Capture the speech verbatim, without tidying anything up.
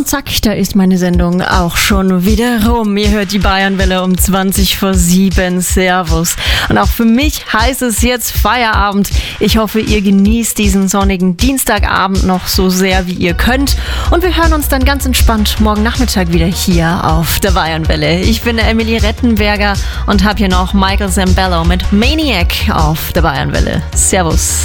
Und zack, da ist meine Sendung auch schon wieder rum. Ihr hört die Bayernwelle um zwanzig vor sieben. Servus. Und auch für mich heißt es jetzt Feierabend. Ich hoffe, ihr genießt diesen sonnigen Dienstagabend noch so sehr, wie ihr könnt. Und wir hören uns dann ganz entspannt morgen Nachmittag wieder hier auf der Bayernwelle. Ich bin Emily Rettenberger und habe hier noch Michael Zambello mit Maniac auf der Bayernwelle. Servus.